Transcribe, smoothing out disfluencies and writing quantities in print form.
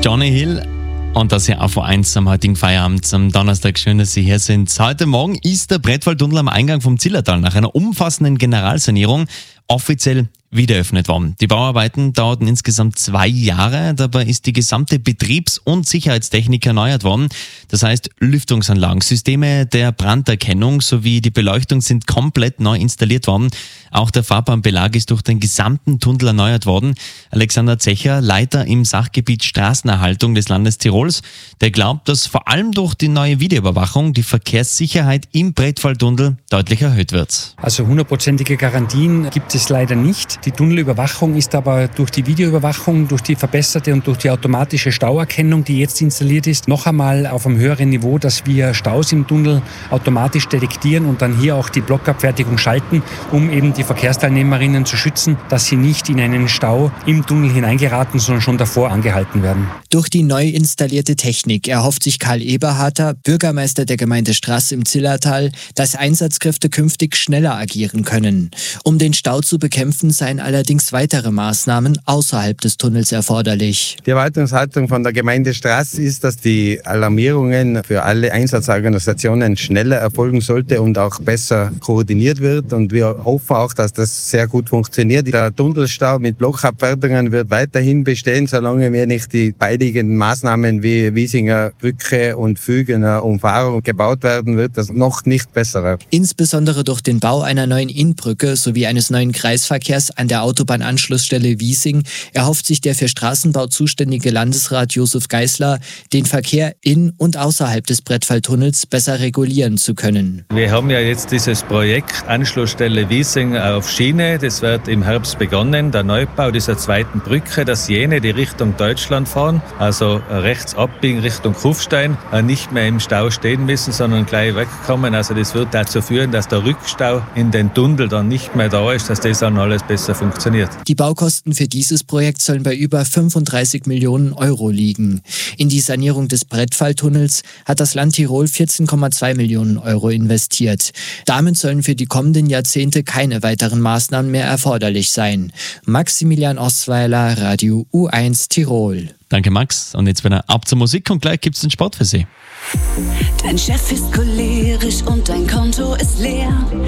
Johnny Hill. Und das hier auf A1 am heutigen Feierabend, am Donnerstag. Schön, dass Sie hier sind. Heute Morgen ist der Brettwaldtunnel am Eingang vom Zillertal nach einer umfassenden Generalsanierung offiziell wiedereröffnet worden. Die Bauarbeiten dauerten insgesamt 2 Jahre. Dabei ist die gesamte Betriebs- und Sicherheitstechnik erneuert worden. Das heißt, Lüftungsanlagen, Systeme der Branderkennung sowie die Beleuchtung sind komplett neu installiert worden. Auch der Fahrbahnbelag ist durch den gesamten Tunnel erneuert worden. Alexander Zecher, Leiter im Sachgebiet Straßenerhaltung des Landes Tirols, der glaubt, dass vor allem durch die neue Videoüberwachung die Verkehrssicherheit im Brettwaldtunnel deutlich erhöht wird. Also 100%ige Garantien gibt es leider nicht. Die Tunnelüberwachung ist aber durch die Videoüberwachung, durch die verbesserte und durch die automatische Stauerkennung, die jetzt installiert ist, noch einmal auf einem höheren Niveau, dass wir Staus im Tunnel automatisch detektieren und dann hier auch die Blockabfertigung schalten, um eben die Verkehrsteilnehmerinnen zu schützen, dass sie nicht in einen Stau im Tunnel hineingeraten, sondern schon davor angehalten werden. Durch die neu installierte Technik erhofft sich Karl Eberharter, Bürgermeister der Gemeinde Straß im Zillertal, dass Einsatzkräfte künftig schneller agieren können. Um den Stau zu bekämpfen, seien allerdings weitere Maßnahmen außerhalb des Tunnels erforderlich. Die Erwartungshaltung von der Gemeinde Straß ist, dass die Alarmierungen für alle Einsatzorganisationen schneller erfolgen sollte und auch besser koordiniert wird. Und wir hoffen auch, dass das sehr gut funktioniert. Der Tunnelstau mit Blockabfertigungen wird weiterhin bestehen, solange wir nicht die beiliegenden Maßnahmen wie Wiesinger Brücke und Fügener Umfahrung gebaut werden, wird das noch nicht besser. Insbesondere durch den Bau einer neuen Innbrücke sowie eines neuen Kreisverkehrs an der Autobahnanschlussstelle Wiesing erhofft sich der für Straßenbau zuständige Landesrat Josef Geisler, den Verkehr in und außerhalb des Brettwaldtunnels besser regulieren zu können. Wir haben ja jetzt dieses Projekt Anschlussstelle Wiesing auf Schiene. Das wird im Herbst begonnen, der Neubau dieser zweiten Brücke, dass jene, die Richtung Deutschland fahren, also rechts abbiegen Richtung Kufstein, nicht mehr im Stau stehen müssen, sondern gleich wegkommen. Also das wird dazu führen, dass der Rückstau in den Tunnel dann nicht mehr da ist, dass das dann alles besser funktioniert. Die Baukosten für dieses Projekt sollen bei über 35 Millionen Euro liegen. In die Sanierung des Brettwaldtunnels hat das Land Tirol 14,2 Millionen Euro investiert. Damit sollen für die kommenden Jahrzehnte keine weiteren Maßnahmen mehr erforderlich sein. Maximilian Osweiler, Radio U1 Tirol. Danke Max. Und jetzt wieder ab zur Musik und gleich gibt's den Sport für Sie. Dein Chef ist cholerisch und dein Konto ist leer.